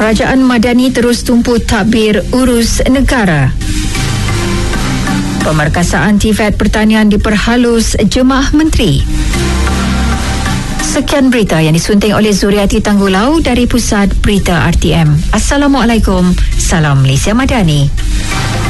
Kerajaan Madani terus tumpu takbir urus negara. Pemerkasaan TVET Pertanian diperhalus Jemaah Menteri. Sekian berita yang disunting oleh Zuriati Tanggulau dari Pusat Berita RTM. Assalamualaikum. Salam Malaysia Madani.